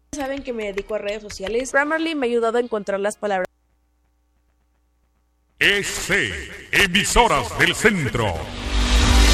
Saben que me dedico a redes sociales. Grammarly me ha ayudado a encontrar las palabras. Emisoras del Centro.